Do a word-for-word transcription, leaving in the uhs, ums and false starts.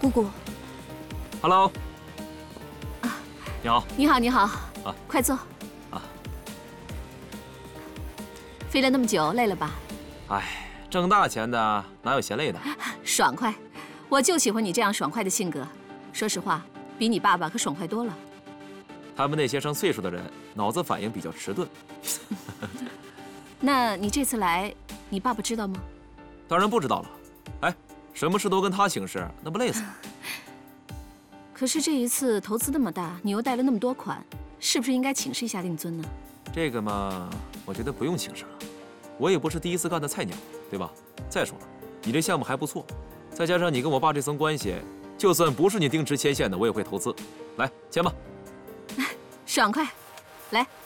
姑姑。 Hello。啊，你好。 你好，你好。 啊， 快坐。 啊。 飞了那么久，累了吧？ 哎，挣大钱的哪有闲累的？ 爽快，我就喜欢你这样爽快的性格。说实话，比你爸爸可爽快多了。 他们那些上岁数的人，脑子反应比较迟钝。 那你这次来，你爸爸知道吗？ 当然不知道了。哎，什么事都跟他请示，那不累死？ 可是这一次投资那么大，你又贷了那么多款，是不是应该请示一下令尊呢？ 这个嘛，我觉得不用请示了。我也不是第一次干的菜鸟，对吧？再说了，你这项目还不错，再加上你跟我爸这层关系，就算不是你定持牵线的，我也会投资。来，签吧。 爽快，来。